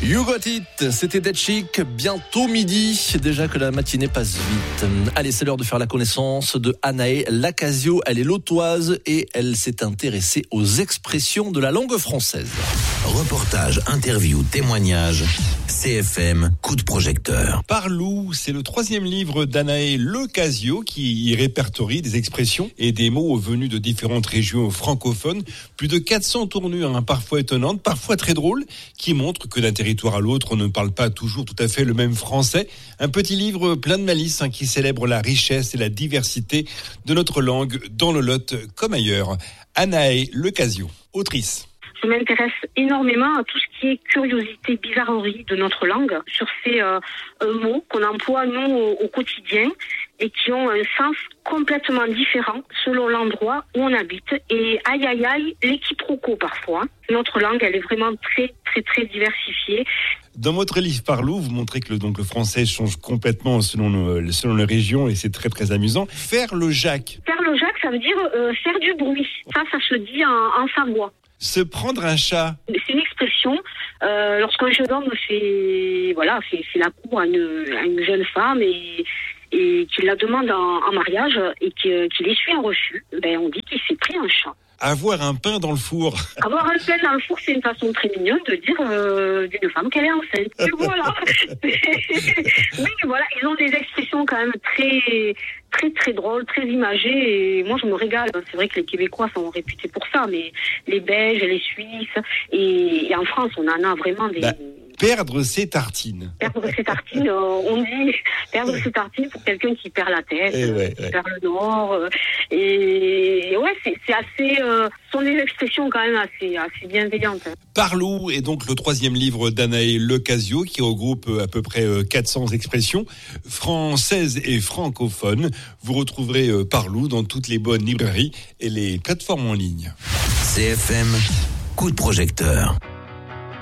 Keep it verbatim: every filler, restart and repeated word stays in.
You got it, c'était Dead Chic, bientôt midi, déjà que la matinée passe vite. Allez, c'est l'heure de faire la connaissance de Anaë Lacasio. Elle est lotoise et elle s'est intéressée aux expressions de la langue française. Reportage, interview, témoignage, C F M, coup de projecteur. Parlou, c'est le troisième livre d'Anaë Lacasio qui y répertorie des expressions et des mots venus de différentes régions francophones. Plus de quatre cents tournures, hein, parfois étonnantes, parfois très drôles, qui montrent que d'un territoire à l'autre, on ne parle pas toujours tout à fait le même français. Un petit livre plein de malice hein, qui célèbre la richesse et la diversité de notre langue dans le Lot comme ailleurs. Anaë Lacasio, autrice. Je m'intéresse énormément à tout ce qui est curiosité, bizarrerie de notre langue, sur ces euh, mots qu'on emploie nous au, au quotidien et qui ont un sens complètement différent selon l'endroit où on habite. Et aïe aïe aïe, les quiproquos parfois. Notre langue, elle est vraiment très très très diversifiée. Dans votre livre Parlou, vous montrez que le, donc, le français change complètement selon, nos, selon les régions et c'est très très amusant. Faire le Jacques. Faire le Jacques, ça veut dire euh, faire du bruit. Ça, ça se dit en, en Savoie. Se prendre un chat. C'est une expression euh, lorsqu'un jeune homme fait, voilà, fait, fait la cour à une, à une jeune femme et, et qu'il la demande en, en mariage et qu'il, qu'il essuie un refus, ben on dit qu'il s'est pris un chat. Avoir un pain dans le four. Avoir un pain dans le four, c'est une façon très mignonne de dire euh, d'une femme qu'elle est enceinte. Et voilà. Oui, voilà, ils ont des expressions quand même très, très, très drôles, très imagées. Et moi, je me régale. C'est vrai que les Québécois sont réputés pour ça, mais les Belges, les Suisses, et, et en France, on en a vraiment des. Bah. Perdre ses tartines. Perdre ses tartines, euh, on dit perdre ses tartines pour quelqu'un qui perd la tête, et ouais, qui ouais. perd le nord. Euh, et, et ouais, c'est, c'est assez. Euh, ce sont des expressions quand même assez, assez bienveillantes. Parlou est donc le troisième livre d'Anaë Lacasio qui regroupe à peu près quatre cents expressions françaises et francophones. Vous retrouverez Parlou dans toutes les bonnes librairies et les plateformes en ligne. C F M, coup de projecteur.